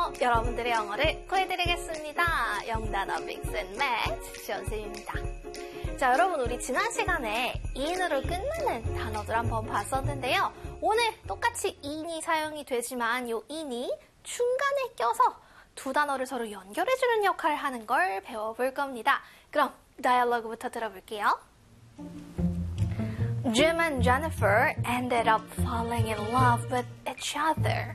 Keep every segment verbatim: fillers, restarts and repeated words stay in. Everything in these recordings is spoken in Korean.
여러분들의 영어를 구해드리겠습니다. 영단어 믹스 앤 매치 시연쌤입니다. 자, 여러분 우리 지난 시간에 in으로 끝나는 단어들 한번 봤었는데요. 오늘 똑같이 in이 사용이 되지만 이 in이 중간에 껴서 두 단어를 서로 연결해주는 역할을 하는 걸 배워볼 겁니다. 그럼 다이얼로그부터 들어볼게요. Jim and Jennifer ended up falling in love with each other.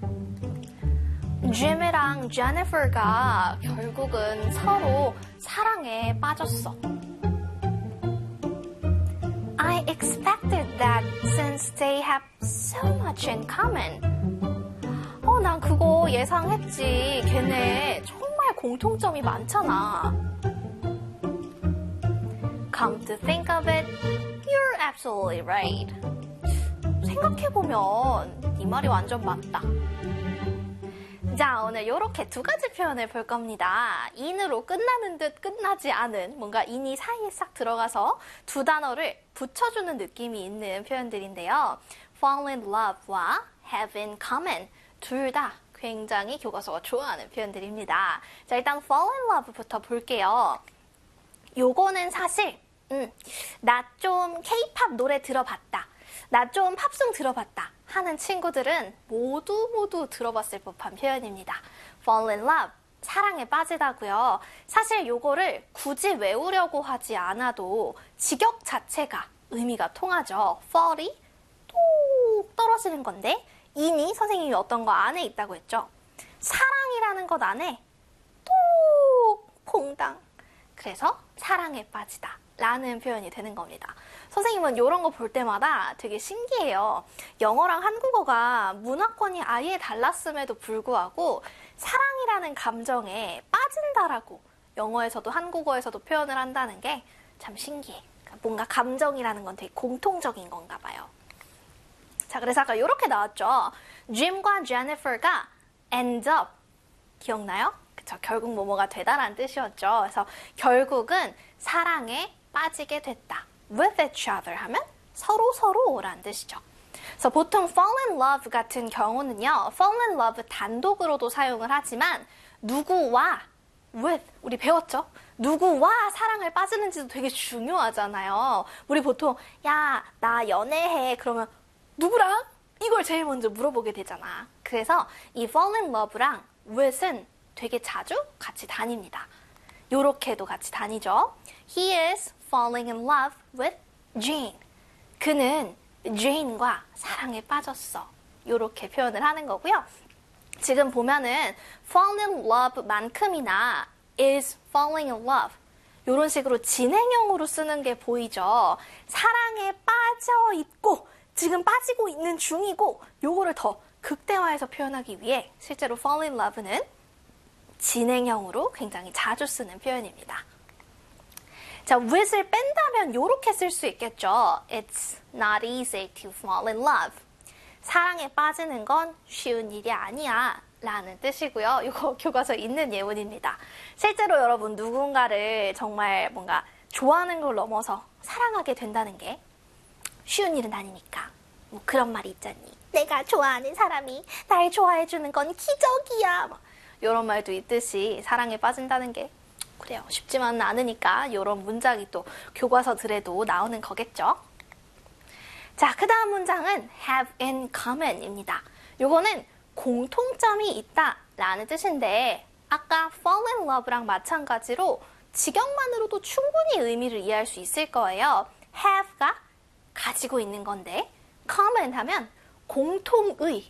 Jim이랑 Jennifer가 결국은 서로 사랑에 빠졌어. I expected that since they have so much in common. 어, 난 그거 예상했지. 걔네 정말 공통점이 많잖아. Come to think of it, you're absolutely right. 생각해보면 이 말이 완전 맞다. 자, 오늘 이렇게 두 가지 표현을 볼 겁니다. in으로 끝나는 듯 끝나지 않은 뭔가 in이 사이에 싹 들어가서 두 단어를 붙여주는 느낌이 있는 표현들인데요. fall in love와 have in common 둘 다 굉장히 교과서가 좋아하는 표현들입니다. 자, 일단 fall in love부터 볼게요. 요거는 사실 음, 나 좀 K-팝 노래 들어봤다. 나 좀 팝송 들어봤다 하는 친구들은 모두 모두 들어봤을 법한 표현입니다. fall in love, 사랑에 빠지다고요. 사실 요거를 굳이 외우려고 하지 않아도 직역 자체가 의미가 통하죠. fall이 뚝 떨어지는 건데 in이 선생님이 어떤 거 안에 있다고 했죠. 사랑이라는 것 안에 뚝 퐁당. 그래서 사랑에 빠지다 라는 표현이 되는 겁니다. 선생님은 이런 거 볼 때마다 되게 신기해요. 영어랑 한국어가 문화권이 아예 달랐음에도 불구하고 사랑이라는 감정에 빠진다라고 영어에서도 한국어에서도 표현을 한다는 게 참 신기해. 뭔가 감정이라는 건 되게 공통적인 건가 봐요. 자, 그래서 아까 이렇게 나왔죠. Jim과 Jennifer가 end up. 기억나요? 그쵸, 결국 뭐뭐가 되다라는 뜻이었죠. 그래서 결국은 사랑에 빠지게 됐다. with each other 하면 서로 서로라는 뜻이죠. 그래서 보통 fall in love 같은 경우는요. fall in love 단독으로도 사용을 하지만 누구와 with 우리 배웠죠? 누구와 사랑을 빠지는지도 되게 중요하잖아요. 우리 보통 야, 나 연애해. 그러면 누구랑? 이걸 제일 먼저 물어보게 되잖아. 그래서 이 fall in love랑 with은 되게 자주 같이 다닙니다. 요렇게도 같이 다니죠. He is falling in love with Jane. 그는 Jane과 사랑에 빠졌어. 요렇게 표현을 하는 거고요. 지금 보면은 fall in love만큼이나 is falling in love. 요런 식으로 진행형으로 쓰는 게 보이죠. 사랑에 빠져 있고 지금 빠지고 있는 중이고 요거를 더 극대화해서 표현하기 위해 실제로 fall in love는 진행형으로 굉장히 자주 쓰는 표현입니다. 자, with을 뺀다면 이렇게 쓸 수 있겠죠. It's not easy to fall in love. 사랑에 빠지는 건 쉬운 일이 아니야 라는 뜻이고요. 이거 교과서에 있는 예문입니다. 실제로 여러분 누군가를 정말 뭔가 좋아하는 걸 넘어서 사랑하게 된다는 게 쉬운 일은 아니니까. 뭐 그런 말이 있잖니. 내가 좋아하는 사람이 날 좋아해주는 건 기적이야. 뭐 이런 말도 있듯이 사랑에 빠진다는 게 그래요. 쉽지만은 않으니까 이런 문장이 또 교과서들에도 나오는 거겠죠. 자, 그 다음 문장은 have in common입니다. 요거는 공통점이 있다 라는 뜻인데 아까 fall in love랑 마찬가지로 직역만으로도 충분히 의미를 이해할 수 있을 거예요. have가 가지고 있는 건데 common 하면 공통의,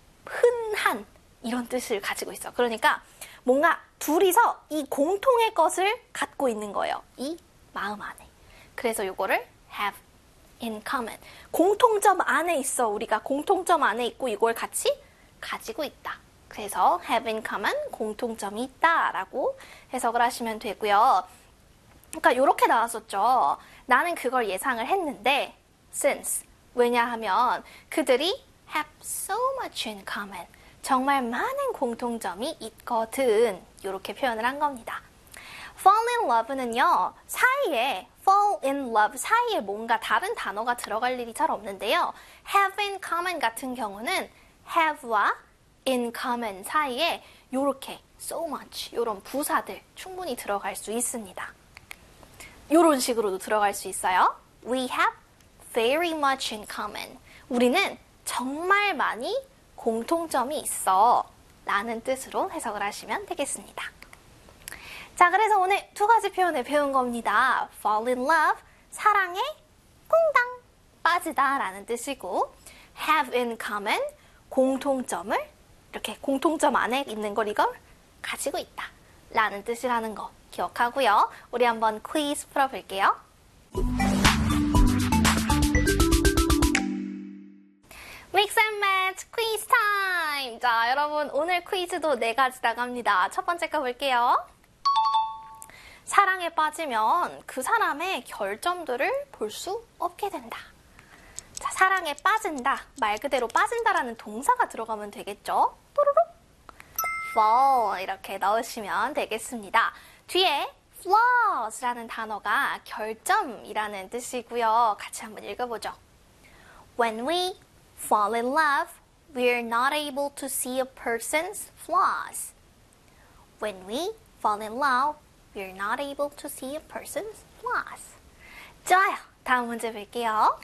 흔한 이런 뜻을 가지고 있어. 그러니까 뭔가 둘이서 이 공통의 것을 갖고 있는 거예요. 이 마음 안에. 그래서 요거를 have in common. 공통점 안에 있어. 우리가 공통점 안에 있고 이걸 같이 가지고 있다. 그래서 have in common, 공통점이 있다 라고 해석을 하시면 되고요. 그러니까 요렇게 나왔었죠. 나는 그걸 예상을 했는데 since. 왜냐하면 그들이 have so much in common. 정말 많은 공통점이 있거든. 이렇게 표현을 한 겁니다. fall in love는요. 사이에 fall in love 사이에 뭔가 다른 단어가 들어갈 일이 잘 없는데요. have in common 같은 경우는 have와 in common 사이에 요렇게 so much 요런 부사들 충분히 들어갈 수 있습니다. 요런 식으로도 들어갈 수 있어요. We have very much in common. 우리는 정말 많이 공통점이 있어 라는 뜻으로 해석을 하시면 되겠습니다. 자, 그래서 오늘 두 가지 표현을 배운 겁니다. fall in love, 사랑에 꽁당 빠지다 라는 뜻이고 have in common, 공통점을 이렇게 공통점 안에 있는 걸 이걸 가지고 있다 라는 뜻이라는 거 기억하고요. 우리 한번 퀴즈 풀어볼게요. Mix and Match 퀴즈 타임! 자, 여러분 오늘 퀴즈도 네 가지 나갑니다. 첫 번째 거 볼게요. 사랑에 빠지면 그 사람의 결점들을 볼 수 없게 된다. 자, 사랑에 빠진다. 말 그대로 빠진다라는 동사가 들어가면 되겠죠? 또르륵 fall 이렇게 넣으시면 되겠습니다. 뒤에 flaws라는 단어가 결점이라는 뜻이고요. 같이 한번 읽어보죠. When we fall in love, we're not able to see a person's flaws. When we fall in love, we're not able to see a person's flaws. 좋아요. 다음 문제 볼게요.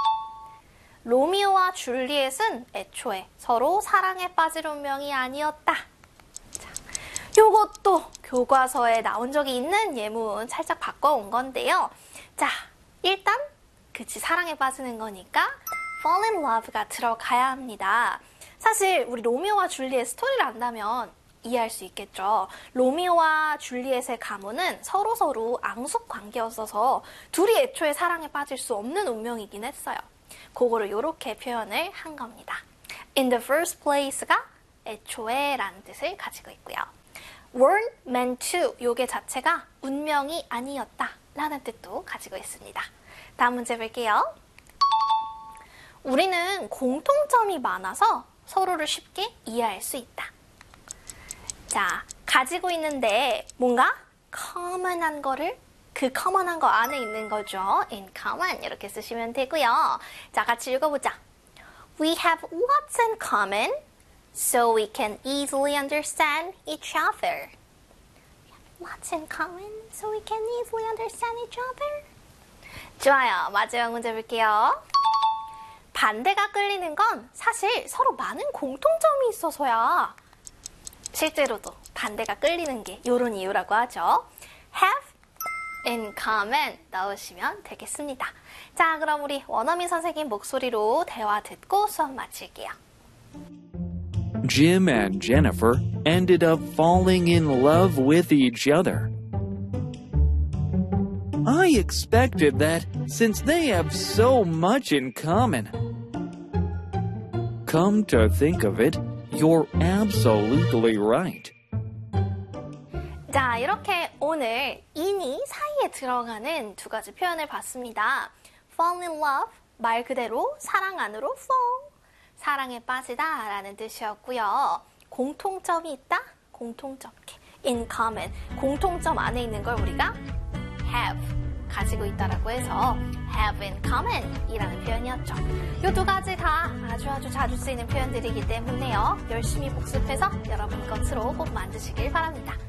로미오와 줄리엣은 애초에 서로 사랑에 빠질 운명이 아니었다. 자, 요것도 교과서에 나온 적이 있는 예문 살짝 바꿔온 건데요. 자, 일단 그치 사랑에 빠지는 거니까 fall in love가 들어가야 합니다. 사실 우리 로미오와 줄리엣 스토리를 안다면 이해할 수 있겠죠. 로미오와 줄리엣의 가문은 서로서로 앙숙 관계였어서 둘이 애초에 사랑에 빠질 수 없는 운명이긴 했어요. 그거를 이렇게 표현을 한 겁니다. In the first place가 애초에 라는 뜻을 가지고 있고요. weren't meant to 요게 자체가 운명이 아니었다 라는 뜻도 가지고 있습니다. 다음 문제 볼게요. 우리는 공통점이 많아서 서로를 쉽게 이해할 수 있다. 자, 가지고 있는데 뭔가 common한 거를 그 common한 거 안에 있는 거죠. in common 이렇게 쓰시면 되고요. 자, 같이 읽어보자. We have lots in common, so we can easily understand each other. Lots in common, so we can easily understand each other. 좋아요. 마지막 문제 볼게요. 반대가 끌리는 건 사실 서로 많은 공통점이 있어서야. 실제로도 반대가 끌리는 게 이런 이유라고 하죠. have in common 넣으시면 되겠습니다. 자, 그럼 우리 원어민 선생님 목소리로 대화 듣고 수업 마칠게요. Jim and Jennifer ended up falling in love with each other. I expected that since they have so much in common. Come to think of it, you're absolutely right. 자, 이렇게 오늘 in이 사이에 들어가는 두 가지 표현을 봤습니다. fall in love, 말 그대로 사랑 안으로 fall, 사랑에 빠지다 라는 뜻이었고요. 공통점이 있다, 공통점, in common, 공통점 안에 있는 걸 우리가 have, 가지고 있다라고 해서 have in common 이라는 표현이었죠. 이 두 가지 다 아주 아주 자주 쓰이는 표현들이기 때문에요. 열심히 복습해서 여러분 것으로 꼭 만드시길 바랍니다.